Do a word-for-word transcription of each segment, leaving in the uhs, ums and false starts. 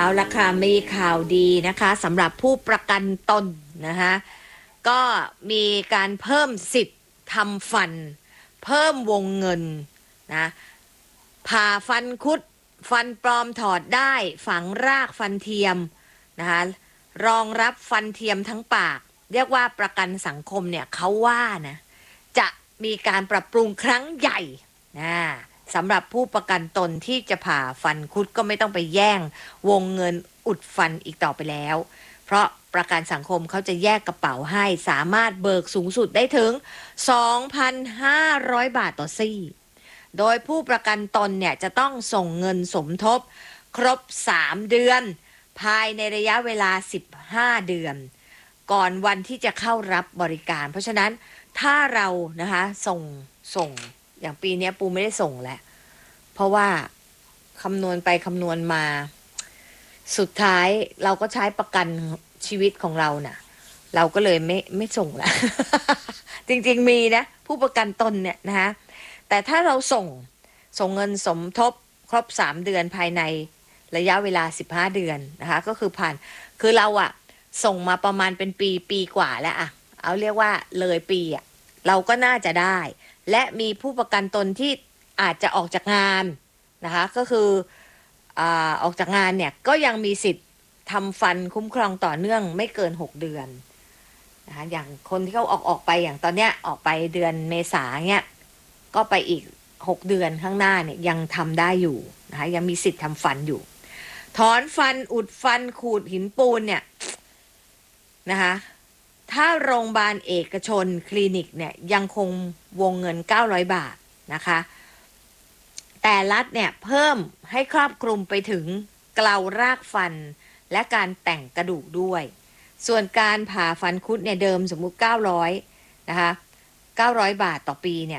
เอาละค่ะมีข่าวดีนะคะสำหรับผู้ประกันตนนะคะก็มีการเพิ่มสิทธิ์ทำฟันเพิ่มวงเงินนะผ่าฟันคุดฟันปลอมถอดได้ฝังรากฟันเทียมนะคะรองรับฟันเทียมทั้งปากเรียกว่าประกันสังคมเนี่ยเขาว่านะจะมีการปรับปรุงครั้งใหญ่นะสำหรับผู้ประกันตนที่จะผ่าฟันคุดก็ไม่ต้องไปแย่งวงเงินอุดฟันอีกต่อไปแล้วเพราะประกันสังคมเขาจะแยกกระเป๋าให้สามารถเบิกสูงสุดได้ถึง สองพันห้าร้อย บาทต่อซี่โดยผู้ประกันตนเนี่ยจะต้องส่งเงินสมทบครบสามเดือนภายในระยะเวลาสิบห้าเดือนก่อนวันที่จะเข้ารับบริการเพราะฉะนั้นถ้าเรานะคะส่งส่งอย่างปีนี้ปูไม่ได้ส่งแหละเพราะว่าคำนวณไปคำนวณมาสุดท้ายเราก็ใช้ประกันชีวิตของเราน่ะเราก็เลยไม่ไม่ส่งละ จริงๆมีนะผู้ประกันตนเนี่ยนะคะแต่ถ้าเราส่งส่งเงินสมทบครบสามเดือนภายในระยะเวลาสิบห้าเดือนนะคะก็คือผ่านคือเราอะส่งมาประมาณเป็นปีปีกว่าแล้วอะเอาเรียกว่าเลยปีอะเราก็น่าจะได้และมีผู้ประกันตนที่อาจจะออกจากงานนะคะก็คืออ่าออกจากงานเนี่ยก็ยังมีสิทธิ์ทำฟันคุ้มครองต่อเนื่องไม่เกินหกเดือนนะคะอย่างคนที่เขาออกออกไปอย่างตอนเนี้ยออกไปเดือนเมษาเนี่ยก็ไปอีกหกเดือนข้างหน้าเนี่ยยังทำได้อยู่นะคะยังมีสิทธิ์ทำฟันอยู่ถอนฟันอุดฟันขูดหินปูนเนี่ยนะคะถ้าโรงพยาบาลเอกชนคลินิกเนี่ยยังคงวงเงินเก้าร้อยบาทนะคะแต่รัฐเนี่ยเพิ่มให้ครอบคลุมไปถึงเกลารากฟันและการแต่งกระดูกด้วยส่วนการผ่าฟันคุดเนี่ยเดิมสมมุติเก้าร้อยนะคะเก้าร้อยบาทต่อปีเนี่ย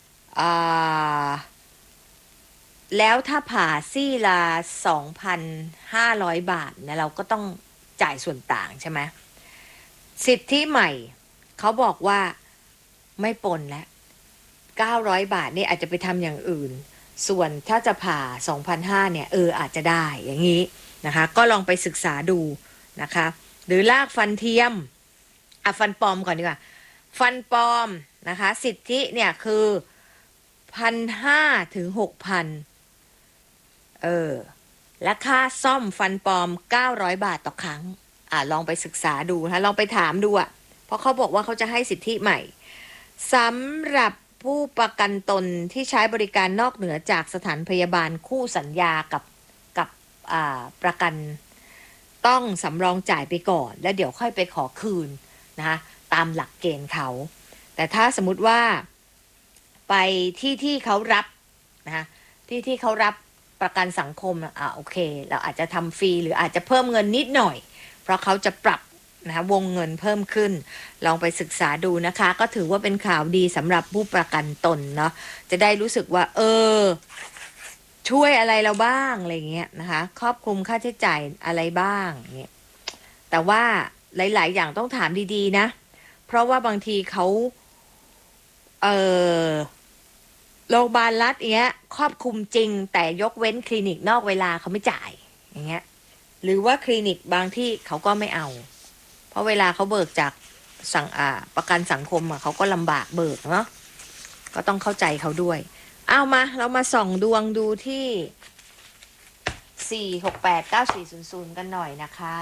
แล้วถ้าผ่าซี่ละ สองพันห้าร้อย บาทเนี่ยเราก็ต้องจ่ายส่วนต่างใช่ไหมสิทธิใหม่เขาบอกว่าไม่ปนแล้วเก้าร้อยบาทนี่อาจจะไปทำอย่างอื่นส่วนถ้าจะผ่า สองพันห้าร้อย เนี่ยเอออาจจะได้อย่างนี้นะคะก็ลองไปศึกษาดูนะคะหรือลากฟันเทียมอ่ะฟันปลอมก่อนดีกว่าฟันปลอมนะคะสิทธิเนี่ยคือ หนึ่งพันห้าร้อย ถึง หกพัน เออและค่าซ่อมฟันปลอมเก้าร้อยบาทต่อครั้งอ่ะลองไปศึกษาดูนะคะลองไปถามดูอ่ะเพราะเขาบอกว่าเขาจะให้สิทธิใหม่สำหรับผู้ประกันตนที่ใช้บริการนอกเหนือจากสถานพยาบาลคู่สัญญากับกับอ่าประกันต้องสำรองจ่ายไปก่อนแล้วเดี๋ยวค่อยไปขอคืนนะคะตามหลักเกณฑ์เขาแต่ถ้าสมมุติว่าไปที่ที่เขารับนะคะที่ที่เขารับประกันสังคมอ่ะโอเคเราอาจจะทำฟรีหรืออาจจะเพิ่มเงินนิดหน่อยเพราะเขาจะปรับนะคะวงเงินเพิ่มขึ้นลองไปศึกษาดูนะคะก็ถือว่าเป็นข่าวดีสำหรับผู้ประกันตนเนาะจะได้รู้สึกว่าเออช่วยอะไรเราบ้างอะไรเงี้ยนะคะครอบคลุมค่าใช้จ่ายอะไรบ้างเงี้ยแต่ว่าหลายๆอย่างต้องถามดีๆนะเพราะว่าบางทีเขาเออโรงพยาบาลรัฐเนี้ยครอบคลุมจริงแต่ยกเว้นคลินิกนอกเวลาเขาไม่จ่ายอย่างเงี้ยหรือว่าคลินิกบางที่เขาก็ไม่เอาเพราะเวลาเขาเบิกจากสั่งอ่าประกันสังคมอ่ะเขาก็ลำบากเบิกเนาะก็ต้องเข้าใจเขาด้วยเอามาเรามาส่องดวงดูที่สี่ หก แปด เก้า สี่ ศูนย์ ศูนย์กันหน่อยนะคะ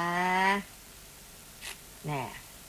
แน่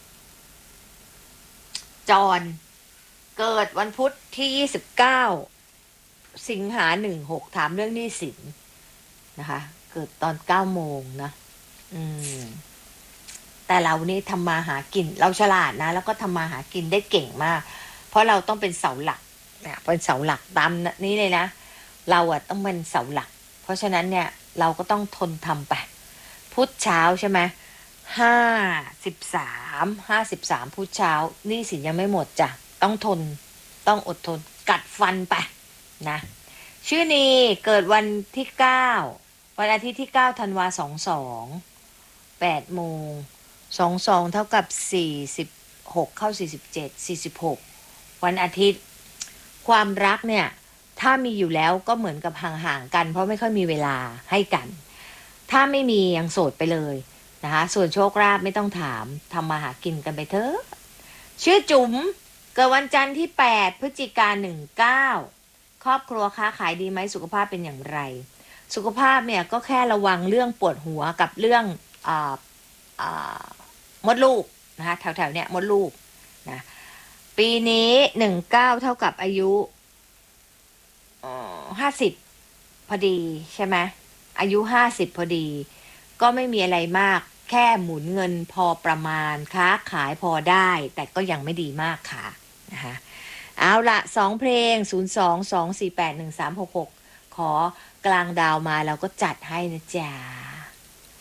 จรเกิดวันพุธที่ยี่สิบเก้าสิงหาหนึ่งหกถามเรื่องหนี้สินนะคะเกิดตอนเก้าโมงนะอืมแต่เรานี่ทำมาหากินเราฉลาดนะแล้วก็ทำมาหากินได้เก่งมากเพราะเราต้องเป็นเสาหลักเนี่ยเป็นเสาหลักตามนี้เลยนะเราอะต้องเป็นเสาหลักเพราะฉะนั้นเนี่ยเราก็ต้องทนทำไปพุธเช้าใช่ไหมห้าสิบสามห้าสิบสามพุธเช้าหนี้สินยังไม่หมดจ้ะต้องทนต้องอดทนกัดฟันไปนะชื่อนีเกิดวันที่เก้าวันอาทิตย์ที่เก้าธันวาสองสองแปดโมงสองสองเท่ากับสี่สิบหกเข้าสี่สิบเจ็ดสี่สิบหกวันอาทิตย์ความรักเนี่ยถ้ามีอยู่แล้วก็เหมือนกับห่างๆกันเพราะไม่ค่อยมีเวลาให้กันถ้าไม่มียังโสดไปเลยนะคะส่วนโชคลาภไม่ต้องถามทำมาหากินกันไปเถอะชื่อจุ๋มเกิดวันจันทร์ที่แปดพฤศจิกายนหนึ่งเก้าครอบครัวค้าขายดีไหมสุขภาพเป็นอย่างไรสุขภาพเนี่ยก็แค่ระวังเรื่องปวดหัวกับเรื่องอ่าอ่ามดลูกนะคะแถวๆเนี้ยมดลูกนะปีนี้หนึ่งเก้าเท่ากับอายุห้าสิบพอดีใช่ไหมอายุห้าสิบพอดีก็ไม่มีอะไรมากแค่หมุนเงินพอประมาณค้าขายพอได้แต่ก็ยังไม่ดีมากค่ะนะคะเอาละสองเพลงศูนย์ สอง สอง สี่ แปด หนึ่ง สาม หก หกขอกลางดาวมาแล้วก็จัดให้นะจ๊ะ